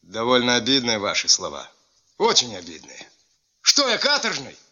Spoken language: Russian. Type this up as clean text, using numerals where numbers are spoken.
Довольно обидные ваши слова. Очень обидные. Что, я каторжный?